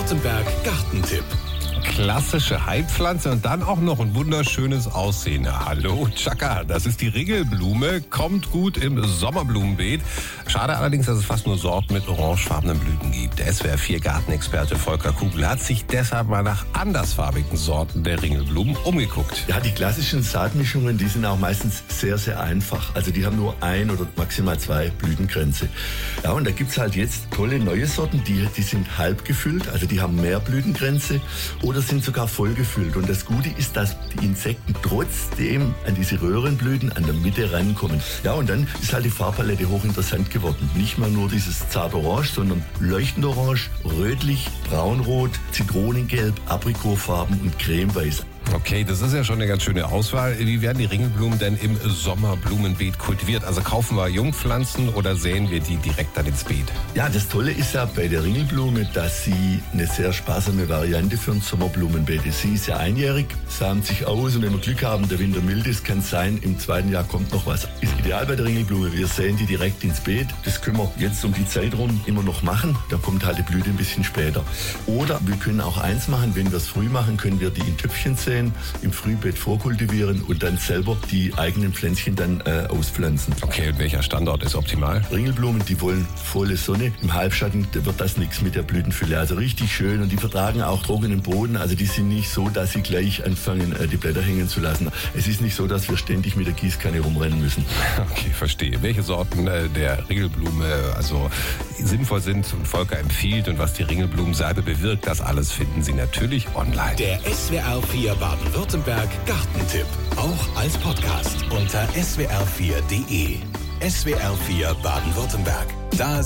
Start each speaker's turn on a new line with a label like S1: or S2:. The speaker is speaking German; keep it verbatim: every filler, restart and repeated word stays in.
S1: Baden-Württemberg Gartentipp.
S2: Klassische Heilpflanze und dann auch noch ein wunderschönes Aussehen. Hallo, Chaka, das ist die Ringelblume, kommt gut im Sommerblumenbeet. Schade allerdings, dass es fast nur Sorten mit orangefarbenen Blüten gibt. Der S W R vier Gartenexperte Volker Kugel hat sich deshalb mal nach andersfarbigen Sorten der Ringelblumen umgeguckt.
S3: Ja, die klassischen Saatmischungen, die sind auch meistens sehr, sehr einfach. Also die haben nur ein oder maximal zwei Blütenkränze. Ja, und da gibt's halt jetzt tolle neue Sorten, die, die sind halb gefüllt, also die haben mehr Blütenkränze oder sind sogar voll gefüllt. Und das Gute ist, dass die Insekten trotzdem an diese Röhrenblüten an der Mitte rankommen. Ja, und dann ist halt die Farbpalette hochinteressant geworden. Nicht mehr nur dieses zart Orange, sondern leuchtend Orange, rötlich, braunrot, Zitronengelb, Aprikotfarben und cremeweiß.
S2: Okay, das ist ja schon eine ganz schöne Auswahl. Wie werden die Ringelblumen denn im Sommerblumenbeet kultiviert? Also kaufen wir Jungpflanzen oder säen wir die direkt dann ins Beet?
S3: Ja, das Tolle ist ja bei der Ringelblume, dass sie eine sehr sparsame Variante für ein Sommerblumenbeet ist. Sie ist ja einjährig, samt sich aus und wenn wir Glück haben, der Winter mild ist, kann es sein, im zweiten Jahr kommt noch was. Ist ideal bei der Ringelblume. Wir säen die direkt ins Beet. Das können wir jetzt um die Zeit rum immer noch machen. Da kommt halt die Blüte ein bisschen später. Oder wir können auch eins machen, wenn wir es früh machen, können wir die in Töpfchen säen, im Frühbeet vorkultivieren und dann selber die eigenen Pflänzchen dann äh, auspflanzen.
S2: Okay, und welcher Standort ist optimal?
S3: Ringelblumen, die wollen volle Sonne. Im Halbschatten da wird das nichts mit der Blütenfülle. Also richtig schön und die vertragen auch trockenen Boden. Also die sind nicht so, dass sie gleich anfangen, äh, die Blätter hängen zu lassen. Es ist nicht so, dass wir ständig mit der Gießkanne rumrennen müssen.
S2: Okay, verstehe. Welche Sorten äh, der Ringelblume also sinnvoll sind und Volker empfiehlt und was die Ringelblumensalbe bewirkt, das alles finden Sie natürlich online.
S1: Der S W R vier Baden-Württemberg Gartentipp. Auch als Podcast unter s w r vier punkt d e. S W R vier Baden-Württemberg. Da